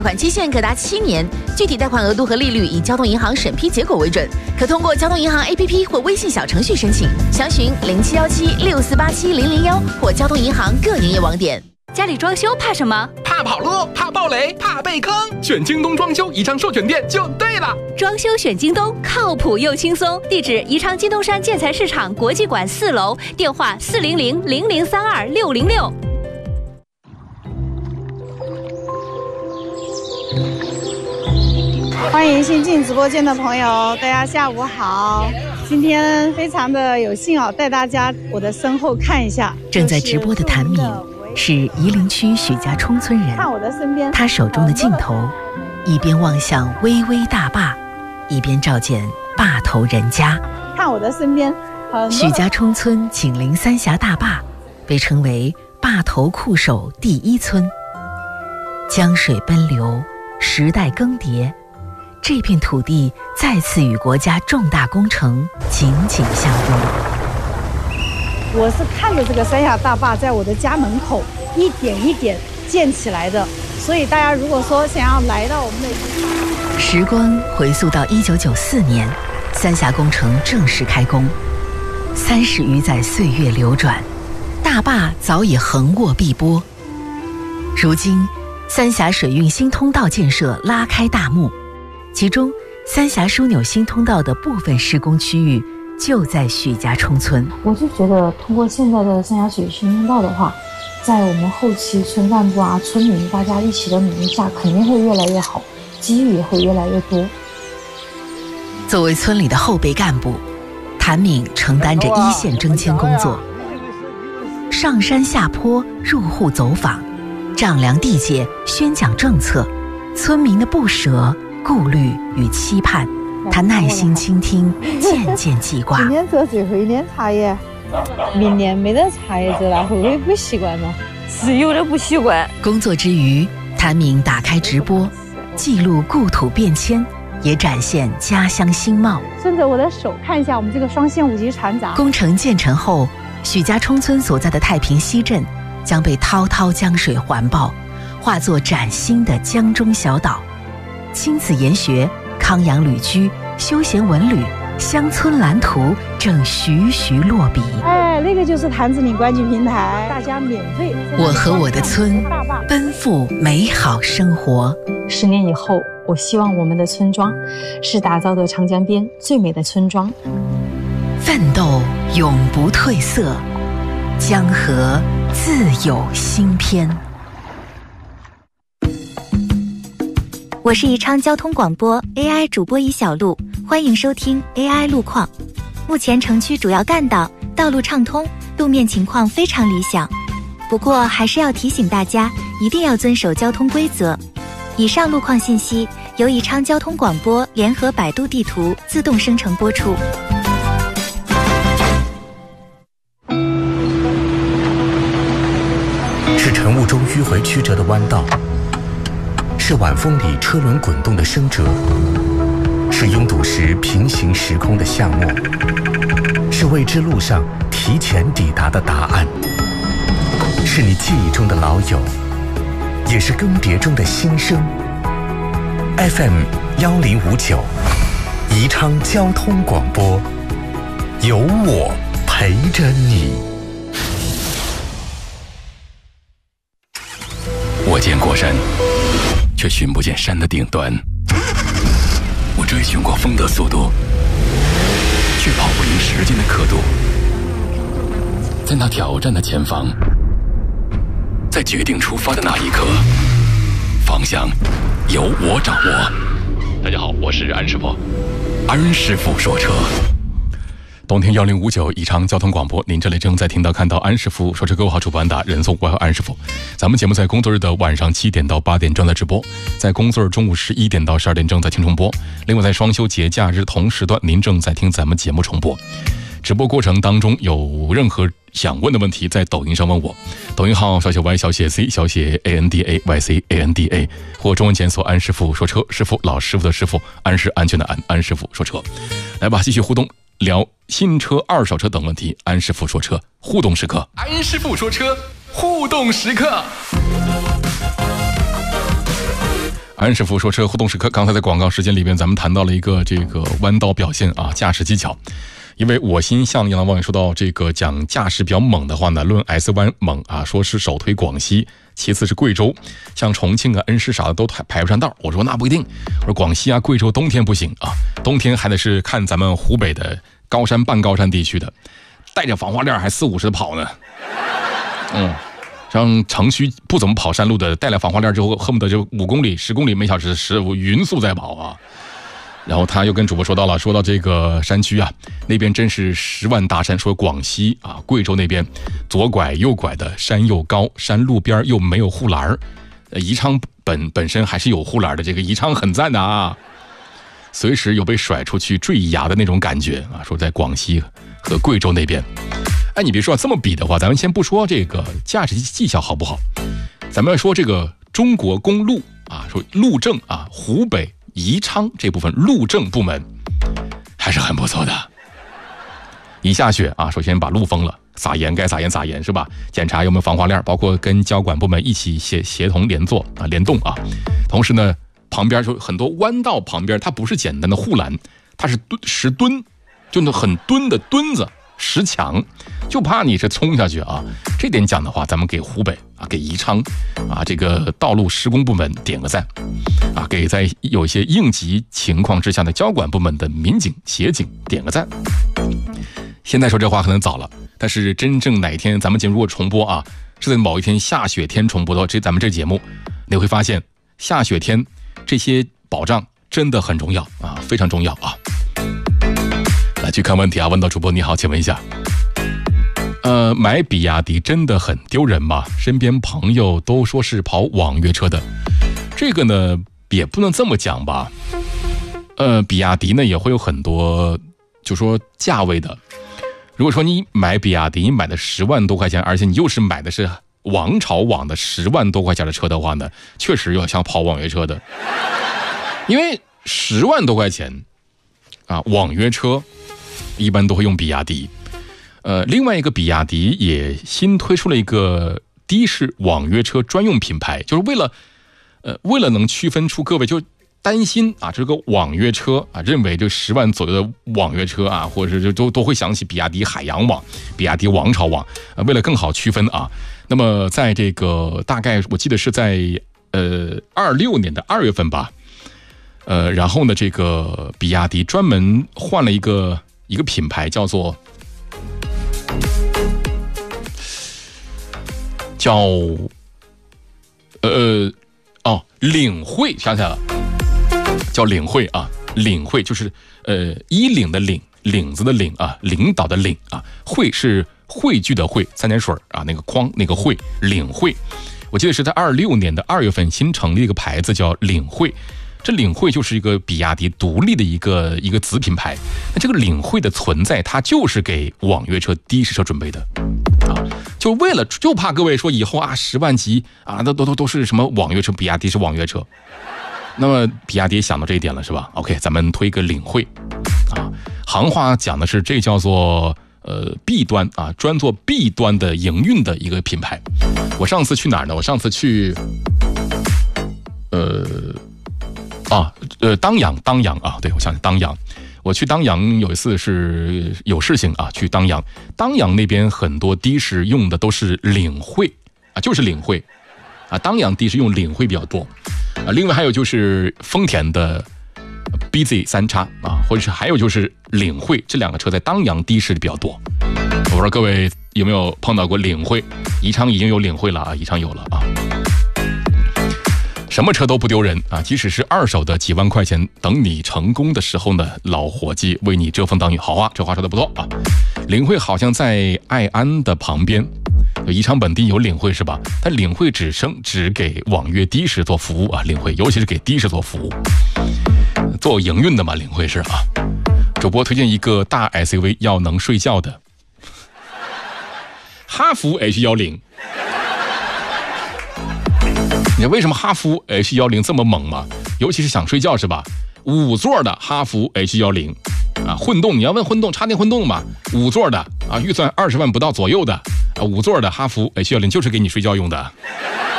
款期限可达7年，具体贷款额度和利率以交通银行审批结果为准，可通过交通银行 APP 或微信小程序申请，详询0717648700或交通银行各营业网点。 家里装修怕什么？ 怕跑路，怕暴雷，怕被坑。选京东装修宜昌授权店就对了。 装修选京东，靠谱又轻松。地址：宜昌金东山建材市场国际馆4楼，电话400-0032-606。 欢迎新进直播间的朋友，大家下午好。今天非常的有幸带大家我的身后看一下。 正在直播的谭敏是夷陵区许家冲村人， 看我的身边， 他手中的镜头一边望向巍巍大坝，一边照见坝头人家。 看我的身边， 许家冲村紧邻三峡大坝，被称为坝头酷守第一村。江水奔流，时代更迭，这片土地再次与国家重大工程紧紧相拥。 我是看着这个三峡大坝在我的家门口一点一点建起来的，所以大家如果说想要来到我们的时光回溯到1994年，三峡工程正式开工。30余载岁月流转，大坝早已横卧碧波。如今三峡水运新通道建设拉开大幕，其中三峡枢纽新通道的部分施工区域就在许家冲村。 我就觉得通过现在的三峡水新通道的话，在我们后期村干部村民大家一起的努力下，肯定会越来越好，机遇也会越来越多。 作为村里的后备干部，谭敏承担着一线征迁工作，上山下坡，入户走访，丈量地界，宣讲政策，村民的不舍、顾虑与期盼，他耐心倾听，渐渐记挂。 今年做最后一年茶叶，明年没得茶叶做了，会不会不习惯呢？ 是有点不习惯。 工作之余，谭敏打开直播，记录故土变迁，也展现家乡新貌。 顺着我的手看一下我们这个双线5级船闸。 工程建成后，许家冲村所在的太平西镇将被滔滔江水环抱，化作崭新的江中小岛。亲子研学、康养旅居、休闲文旅、乡村蓝图正徐徐落笔。 那个就是潭子岭观景平台，大家免费。 我和我的村奔赴美好生活。 10年以后，我希望我们的村庄是打造的长江边最美的村庄。 奋斗永不褪色，江河自有新篇。 我是宜昌交通广播 AI 主播尹小璐，欢迎收听 AI 路况。目前城区主要干道道路畅通，路面情况非常理想。不过还是要提醒大家，一定要遵守交通规则。以上路况信息由宜昌交通广播联合百度地图自动生成播出。 是晨雾中迂回曲折的弯道，是晚风里车轮滚动的声折，是拥堵时平行时空的夏末，是未知路上提前抵达的答案，是你记忆中的老友，也是更迭中的新生。FM 1059，宜昌交通广播，有我陪着你。 我见过山，却寻不见山的顶端。我追寻过风的速度，却跑不赢时间的刻度。在那挑战的前方，在决定出发的那一刻，方向由我掌握。大家好，我是安师傅，安师傅说车。冬天1059宜昌交通广播，您这里正在听到看到安师傅说车各位好，主播安达，人送外号安师傅。咱们节目在工作日的晚上7点到8点正在直播，在工作日中午11点到12点正在听重播。另外在双休节假日同时段，您正在听咱们节目重播。直播过程当中有任何想问的问题，在抖音上问我，抖音号小写 Y 小写 C 小写 ANDA YC ANDA， 或中文检索安师傅说车，师傅老师傅的师傅，安是安全的安，安师傅说车。来吧，继续互动，聊新车、二手车等问题。安师傅说车互动时刻，安师傅说车互动时刻。 安师傅说车互动时刻，刚才在广告时间里边，咱们谈到了一个这个弯道表现啊，驾驶技巧。因为我心向阳的网友说到这个讲驾驶比较猛的话呢，论 S 弯猛啊，说是首推广西，其次是贵州，像重庆啊、恩施啥的都排不上道。我说那不一定，我说广西啊、贵州冬天不行啊，冬天还得是看咱们湖北的高山半高山地区的，带着防滑链还40-50的跑呢。像城区不怎么跑山路的，带了防滑链之后，恨不得就5公里、10公里每小时15匀速在跑啊。然后他又跟主播说到这个山区啊，那边真是10万大山，说广西啊、贵州那边左拐右拐的，山又高，山路边又没有护栏。宜昌本身还是有护栏的，这个宜昌很赞的啊，随时有被甩出去坠崖的那种感觉啊。说在广西和贵州那边，哎，你别说这么比的话，咱们先不说这个驾驶技巧好不好，咱们要说这个中国公路啊，说路政啊，湖北宜昌这部分路政部门还是很不错的。一下雪啊，首先把路封了，撒盐该撒盐是吧？检查有没有防滑链，包括跟交管部门一起协同联动啊。同时呢，旁边就很多弯道旁边，它不是简单的护栏，它是石墩，就那很墩的墩子。石墙，就怕你是冲下去啊！这点讲的话，咱们给湖北啊，给宜昌啊，这个道路施工部门点个赞啊，给在有一些应急情况之下的交管部门的民警协警点个赞。现在说这话可能早了，但是真正哪一天咱们节目如果重播啊，是在某一天下雪天重播的咱们这节目，你会发现下雪天这些保障真的很重要啊，非常重要啊。来去看问题啊，问到主播你好，请问一下，买比亚迪真的很丢人吗？身边朋友都说是跑网约车的，这个呢也不能这么讲吧。比亚迪呢也会有很多，就说价位的。如果说你买比亚迪，你买的10万多块钱，而且你又是买的是王朝网的10万多块钱的车的话呢，确实有像跑网约车的，因为10万多块钱啊，网约车一般都会用比亚迪。另外一个比亚迪也新推出了一个的士网约车专用品牌，就是为了能区分出各位就担心啊这个网约车啊，认为这10万左右的网约车啊，或者是都会想起比亚迪海洋网、比亚迪王朝网啊，为了更好区分啊，那么在这个大概我记得是在26年的2月份吧。然后呢，这个比亚迪专门换了一个品牌，叫做领会，想起来了，叫领会啊，领会就是衣领的领，领子的领啊，领导的领啊，会是汇聚的汇，3点水啊，那个框那个会，领会。我记得是在26年的2月份新成立一个牌子叫领会。这领会就是一个比亚迪独立的一个子品牌。那这个领会的存在，它就是给网约车、的士车准备的啊，就怕各位说以后啊10万级啊，都是什么网约车，比亚迪是网约车。那么比亚迪想到这一点了是吧 ？OK， 咱们推个领会啊，行话讲的是这叫做B 端啊，专做 B 端的营运的一个品牌。我上次去哪儿呢？我上次去当阳啊，对，我想起当阳，我去当阳有一次是有事情啊，去当阳那边很多的士用的都是领会啊，就是领会啊，当阳的士用领会比较多啊，另外还有就是丰田的 BZ3 叉啊，或者是还有就是领会，这2个车在当阳的士比较多。我不知道各位有没有碰到过领会？宜昌已经有领会了啊，宜昌有了啊。什么车都不丢人啊！即使是2手的几万块钱，等你成功的时候呢，老伙计为你遮风挡雨。好啊，这话说的不错啊。领会好像在爱安的旁边，宜昌本地有领会是吧？但领会只给网约的士做服务啊，领会尤其是给的士做服务，做营运的嘛，领会是啊。主播推荐一个大 SUV 要能睡觉的，哈弗 H10。你知道为什么哈弗 H10 这么猛吗？尤其是想睡觉是吧？5座的哈弗 H10啊，混动，你要问混动插电混动嘛？5座的啊，预算20万不到左右的啊，5座的哈弗 H10 就是给你睡觉用的。